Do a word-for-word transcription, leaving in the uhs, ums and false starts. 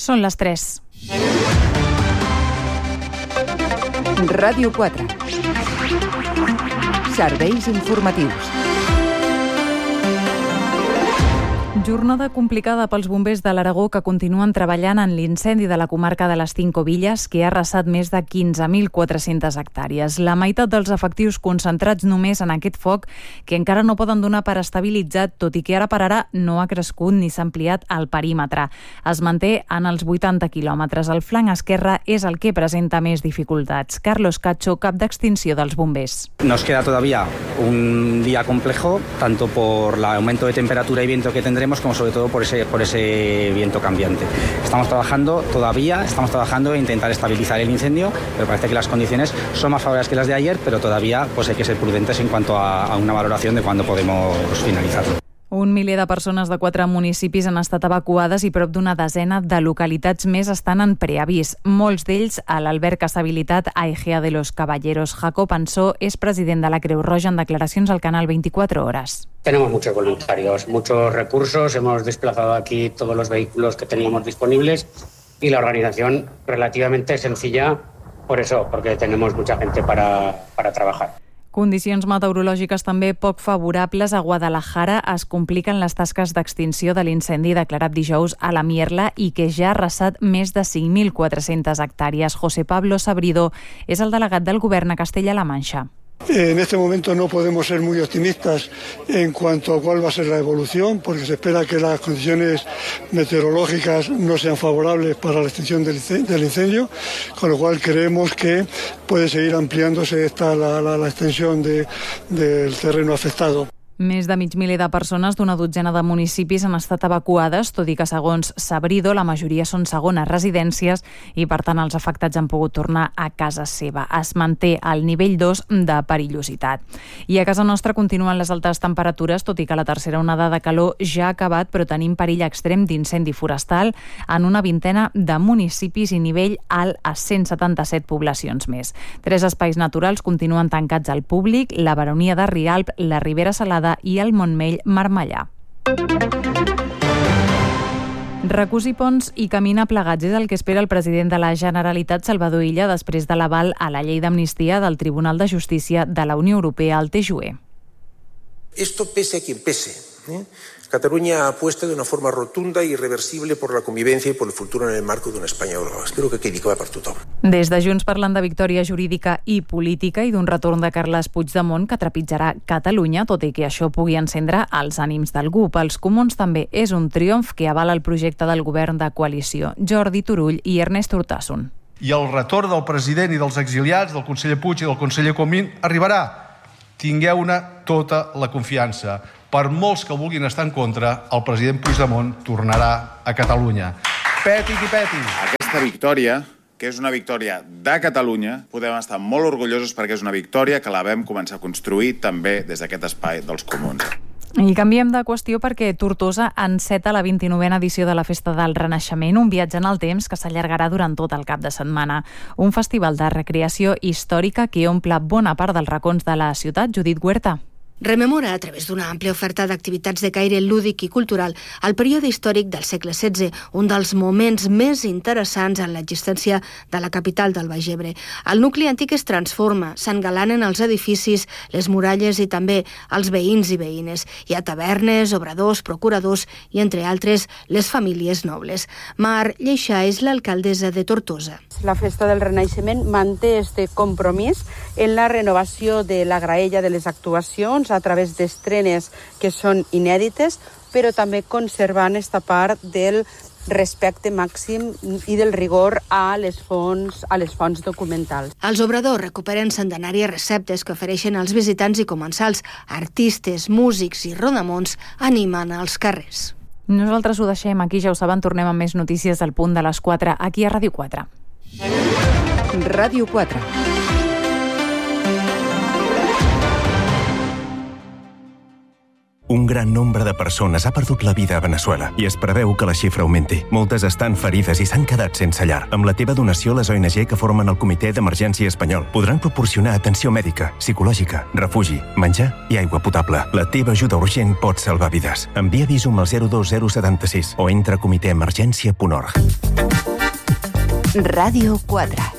Són les tres. Ràdio quatre. Serveis informatius. Jornada complicada pels bombers de l'Aragó que continuen treballant en l'incendi de la comarca de les Cinco Villes, que ha arrasat més de quinze mil quatre-centes hectàrees. La meitat dels efectius concentrats només en aquest foc, que encara no poden donar per estabilitzat, tot i que ara per ara no ha crescut ni s'ha ampliat el perímetre. Es manté en els vuitanta quilòmetres. El flanc esquerre és el que presenta més dificultats. Carlos Cacho, cap d'extinció dels bombers. Nos queda todavía un día complejo, tanto por el aumento de temperatura y viento que tendremos, como sobre todo por ese, por ese viento cambiante. Estamos trabajando todavía, estamos trabajando en intentar estabilizar el incendio, pero parece que las condiciones son más favorables que las de ayer, pero todavía pues hay que ser prudentes en cuanto a, a una valoración de cuándo podemos finalizarlo. Un miler de persones de quatre municipis han estat evacuades i prop d'una desena de localitats més estan en preavís. Molts d'ells a l'alberg que s'ha habilitat a Egea de los Caballeros. Jacob Ansó és president de la Creu Roja en declaracions al canal veinticuatro horas. Tenemos muchos voluntarios, muchos recursos, hemos desplazado aquí todos los vehículos que teníamos disponibles y la organización relativamente sencilla por eso, porque tenemos mucha gente para, para trabajar. Condicions meteorològiques també poc favorables a Guadalajara es compliquen les tasques d'extinció de l'incendi declarat dijous a la Mierla i que ja ha arrasat més de cinc mil quatre-centes hectàrees. José Pablo Sabrido és el delegat del govern a Castella-La Manxa. En este momento no podemos ser muy optimistas en cuanto a cuál va a ser la evolución, porque se espera que las condiciones meteorológicas no sean favorables para la extinción del incendio, con lo cual creemos que puede seguir ampliándose esta, la, la, la extensión de, del terreno afectado. Més de mig miler de persones d'una dotzena de municipis han estat evacuades, tot i que, segons Sabrido, la majoria són segones residències i, per tant, els afectats han pogut tornar a casa seva. Es manté al nivell dos de perillositat. I a casa nostra continuen les altes temperatures, tot i que la tercera onada de calor ja ha acabat, però tenim perill extrem d'incendi forestal en una vintena de municipis i nivell alt a cent setanta-set poblacions més. Tres espais naturals continuen tancats al públic, la Baronia de Rialp, la Ribera Salada i el Montmell Marmellà. Recosir ponts i caminar plegats és el que espera el president de la Generalitat, Salvador Illa, després de l'aval a la llei d'amnistia del Tribunal de Justícia de la Unió Europea al T J U E. Esto pese a quien pese, ¿eh? Cataluña apuesta de una forma rotunda i irreversible por la convivencia y por el futuro en el marco d'una Espanya global. Espero que quedi clar per tothom. Des de Junts parlen de victòria jurídica i política i d'un retorn de Carles Puigdemont que trepitjarà Catalunya, tot i que això pugui encendre els ànims d'algú. Pels comuns també és un triomf que avala el projecte del govern de coalició. Jordi Turull i Ernest Urtasun. I el retorn del president i dels exiliats, del conseller Puig i del conseller Comín, arribarà. Tingueu-ne tota la confiança. Per molts que vulguin estar en contra, el president Puigdemont tornarà a Catalunya. Peti qui peti! Aquesta victòria, que és una victòria de Catalunya, podem estar molt orgullosos perquè és una victòria que la vam començar a construir també des d'aquest espai dels comuns. I canviem de qüestió perquè Tortosa enceta la vint-i-novena edició de la Festa del Renaixement, un viatge en el temps que s'allargarà durant tot el cap de setmana. Un festival de recreació històrica que omple bona part dels racons de la ciutat. Judit Huerta. Rememora, a través d'una àmplia oferta d'activitats de caire lúdic i cultural, el període històric del segle setze, un dels moments més interessants en l'existència de la capital del Baix Ebre. El nucli antic es transforma, s'engalanen els edificis, les muralles i també els veïns i veïnes. Hi ha tavernes, obradors, procuradors i, entre altres, les famílies nobles. Mar Lleixà és l'alcaldessa de Tortosa. La Festa del Renaixement manté este compromís en la renovació de la graella de les actuacions a través d'estrenes que són inèdites, però també conservant esta part del respecte màxim i del rigor a les fonts, a les fonts documentals. Els obradors recuperen centenàries receptes que ofereixen als visitants i comensals. Artistes, músics i rodamons animen als carrers. Nosaltres ho deixem aquí, ja ho saben, tornem amb més notícies al punt de les quatre, aquí a Ràdio quatre. Ràdio quatre. Un gran nombre de persones ha perdut la vida a Veneçuela i es preveu que la xifra augmenti. Moltes estan ferides i s'han quedat sense llar. Amb la teva donació, les O N G que formen el Comitè d'Emergència Espanyol podran proporcionar atenció mèdica, psicològica, refugi, menjar i aigua potable. La teva ajuda urgent pot salvar vides. Envia Visum al zero dos zero set sis o entra a comitè emergència punt org. Ràdio quatre.